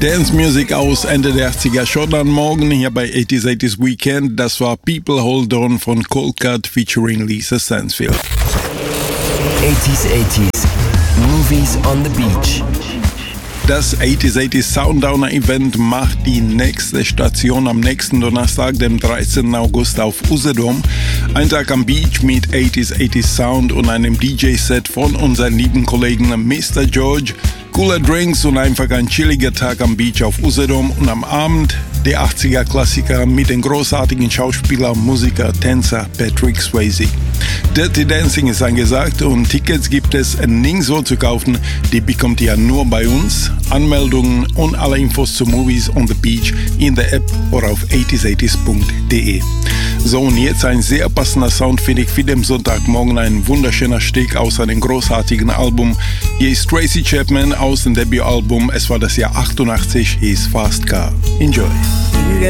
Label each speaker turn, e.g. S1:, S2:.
S1: Dance Music aus Ende der 80er. Schon am Morgen hier bei 80s Weekend. Das war People Hold On von Cold Cut featuring Lisa Stansfield.
S2: 80s. Movies on the Beach.
S1: Das 80s Sundowner Event macht die nächste Station am nächsten Donnerstag, dem 13. August auf Usedom. Ein Tag am Beach mit 80s Sound und einem DJ-Set von unseren lieben Kollegen Mr. George. Cooler Drinks und einfach ein chilliger Tag am Beach auf Usedom und am Abend der 80er Klassiker mit dem großartigen Schauspieler, Musiker, Tänzer Patrick Swayze. Dirty Dancing ist angesagt und Tickets gibt es nirgendwo zu kaufen, die bekommt ihr nur bei uns. Anmeldungen und alle Infos zu Movies on the Beach in der App oder auf 80s80s.de. So, und jetzt ein sehr passender Sound, finde ich, für den Sonntagmorgen, ein wunderschöner Stück aus einem großartigen Album. Hier ist Tracy Chapman aus dem Debütalbum, es war das Jahr 88, hier ist Fast Car. Enjoy!